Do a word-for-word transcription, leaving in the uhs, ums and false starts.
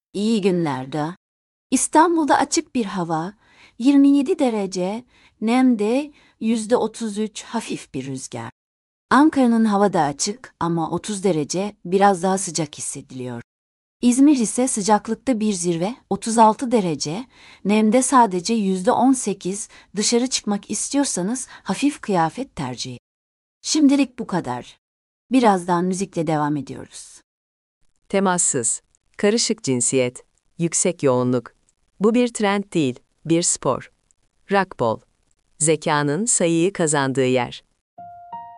İyi günlerde. İstanbul'da açık bir hava, yirmi yedi derece, nemde yüzde otuz üç, hafif bir rüzgar. Ankara'nın hava da açık ama otuz derece, biraz daha sıcak hissediliyor. İzmir ise sıcaklıkta bir zirve, otuz altı derece, nemde sadece yüzde on sekiz, dışarı çıkmak istiyorsanız hafif kıyafet tercih. Şimdilik bu kadar. Birazdan müzikle devam ediyoruz. Temassız, karışık cinsiyet, yüksek yoğunluk. Bu bir trend değil, bir spor. Rockball. Zekanın sayıyı kazandığı yer.